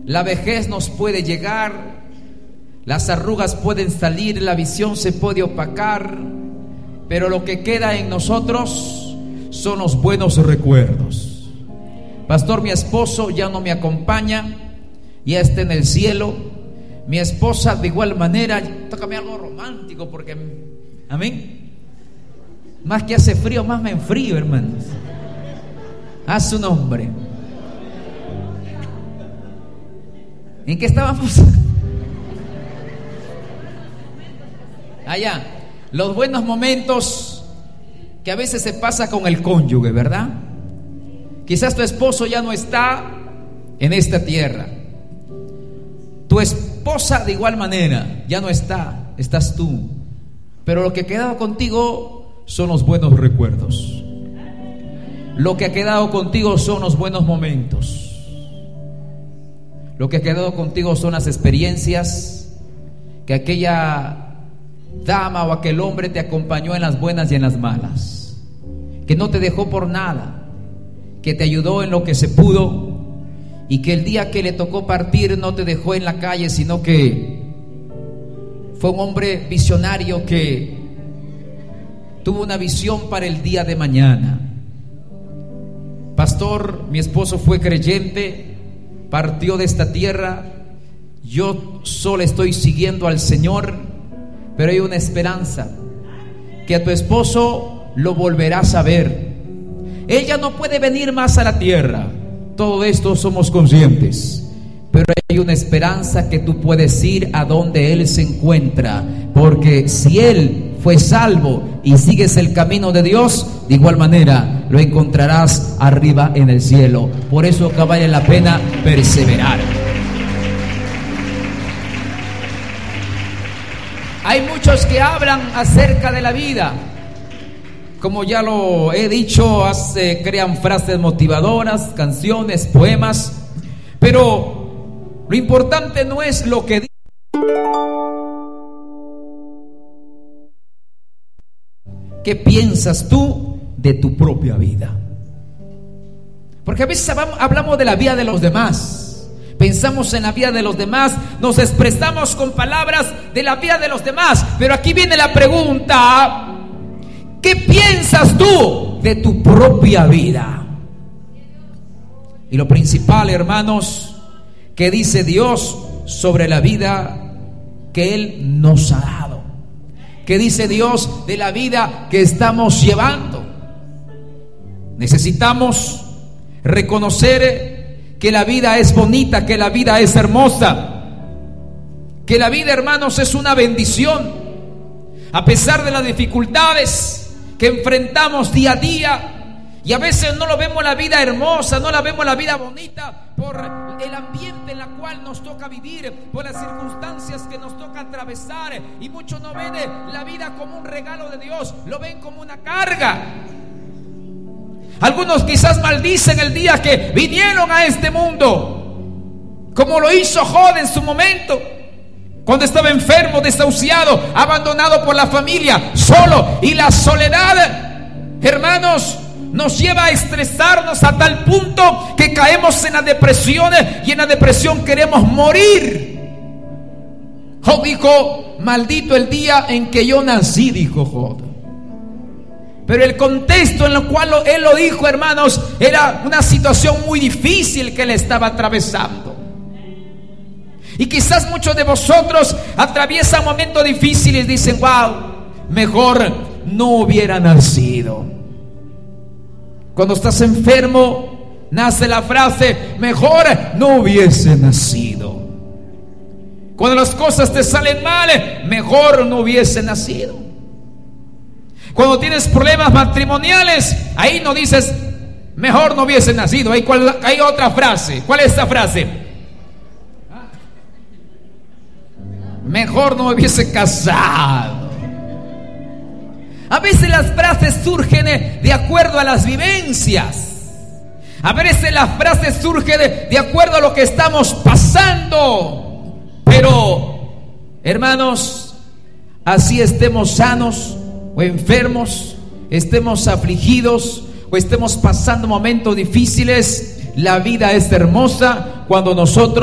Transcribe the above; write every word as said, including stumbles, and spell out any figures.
La vejez nos puede llegar, las arrugas pueden salir, la visión se puede opacar, pero lo que queda en nosotros son los buenos recuerdos. Pastor, mi esposo ya no me acompaña, ya está en el cielo. Mi esposa de igual manera. Tócame algo romántico porque, amén, más que hace frío, más me enfrío, hermanos. A su nombre. ¿En qué estábamos? Allá, los buenos momentos que a veces se pasa con el cónyuge, ¿verdad? Quizás tu esposo ya no está en esta tierra. Tu esposa de igual manera ya no está, estás tú. Pero lo que ha quedado contigo son los buenos recuerdos. Lo que ha quedado contigo son los buenos momentos. Lo que ha quedado contigo son las experiencias que aquella dama o aquel hombre te acompañó en las buenas y en las malas, que no te dejó por nada, que te ayudó en lo que se pudo, y que el día que le tocó partir no te dejó en la calle, sino que fue un hombre visionario que tuvo una visión para el día de mañana. Pastor, mi esposo fue creyente, partió de esta tierra, yo solo estoy siguiendo al Señor, pero hay una esperanza, que a tu esposo lo volverás a ver. Él ya no puede venir más a la tierra, todo esto somos conscientes, pero hay una esperanza que tú puedes ir a donde Él se encuentra, porque si Él fue salvo y sigues el camino de Dios, de igual manera lo encontrarás arriba en el cielo. Por eso que vale la pena perseverar. Hay muchos que hablan acerca de la vida, como ya lo he dicho, hace, crean frases motivadoras, canciones, poemas, pero lo importante no es lo que dice. ¿Qué piensas tú de tu propia vida? Porque a veces hablamos de la vida de los demás, pensamos en la vida de los demás, nos expresamos con palabras de la vida de los demás, pero aquí viene la pregunta: ¿qué piensas tú de tu propia vida? Y lo principal, hermanos, que dice Dios sobre la vida que Él nos ha dado. ¿Qué dice Dios de la vida que estamos llevando? Necesitamos reconocer que la vida es bonita, que la vida es hermosa, que la vida, hermanos, es una bendición. A pesar de las dificultades que enfrentamos día a día, y a veces no lo vemos la vida hermosa, no la vemos la vida bonita por el ambiente en el cual nos toca vivir, por las circunstancias que nos toca atravesar, y muchos no ven la vida como un regalo de Dios, lo ven como una carga. Algunos quizás maldicen el día que vinieron a este mundo, como lo hizo Job en su momento, cuando estaba enfermo, desahuciado, abandonado por la familia, solo. Y la soledad, hermanos, nos lleva a estresarnos a tal punto que caemos en la depresión, y en la depresión queremos morir. Job dijo: maldito el día en que yo nací, dijo Job. Pero el contexto en el cual él lo dijo, hermanos, era una situación muy difícil que él estaba atravesando. Y quizás muchos de vosotros atraviesan momentos difíciles y dicen: wow, mejor no hubiera nacido. Cuando estás enfermo, nace la frase: mejor no hubiese nacido. Cuando las cosas te salen mal, mejor no hubiese nacido. Cuando tienes problemas matrimoniales, ahí no dices: mejor no hubiese nacido. Hay, cual, hay otra frase. ¿Cuál es esta frase? Mejor no me hubiese casado. A veces las frases surgen de acuerdo a las vivencias. A veces las frases surgen de, de acuerdo a lo que estamos pasando. Pero, hermanos, así estemos sanos o enfermos, estemos afligidos o estemos pasando momentos difíciles, la vida es hermosa cuando nosotros